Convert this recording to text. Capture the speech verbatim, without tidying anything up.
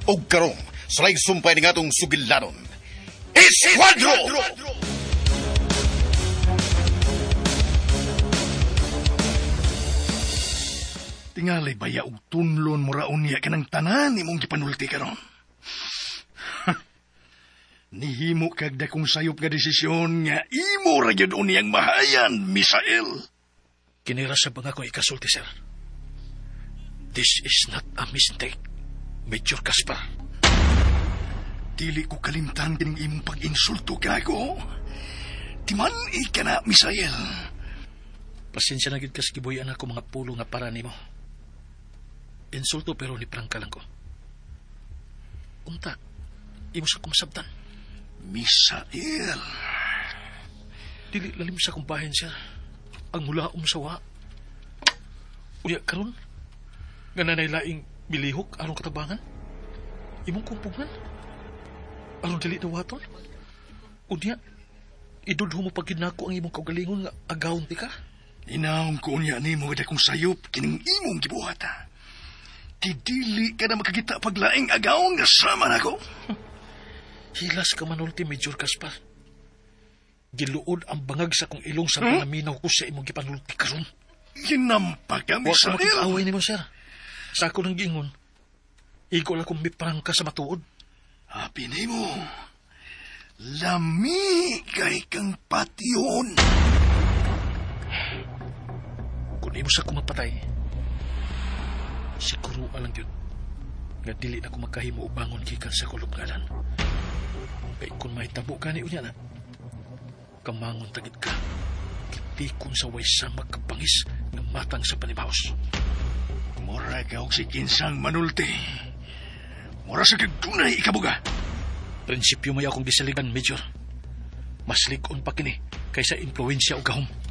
O karong, salay sumpay ng atong sugilanon. Esquadro! Tingali baya og tunlon mo raon niya ka ng tanan imong gipanulti karon. Nihimo kag dakong sayop nga desisyon nga imo ra gyud uniyang mahayan, Misael. Kinira sa bang ako ikasulti, sir. This is not a mistake, Major Caspar. Dili ko kalimtan kining imong pag-insulto gago. Timan-i ka na, Misael. Pasensya na gid kas gibuyan ako mga pulo nga para nimo. Insulto pero ni prangka lang ko. Unta, imo sa kumasabtan. Misael. Dili lalim sa kumbahin, sir. Ang mulaom sa wa. Uya karon, nga nanay laing bilihok aron katabangan. Imong kumpungan. Aron dili dawaton. Unya, idudho mo pagid nako ang imong kaugalingon nga agawon ti ka. Inaong ko niya ni mo kung sayop kining imong gibuhata. Tidili ka na makakita paglaing agawon nga sama nako. Hilas ka manulti, Major Caspar. Giluod ang bangag sa kong ilong sa hmm? panaminaw ko sa imong gipanulti karon. Ginampa ka, Misael. Huwag ka makikaway ni mo, sir. Sa ako ng gingon, ikaw lang kong miprangka sa matuod. Hapi ni mo. Lami kay kang patyon. Kung imo sa kumapatay, siguro alang yun nga dili na ko magkahimo o bangon gikan sa kulubgalan. Kaya kung may tabo ka ni unya na, kamangon tagid ka. Kitikon sa way sa magkapangis ng matang sa panibawos. Mura ka og si kinsang manulti. Mura sa kagdunay ikabuga. Prinsipyo may akong gisaligan, Major. Mas ligon pa kini kaysa influensya o gahom.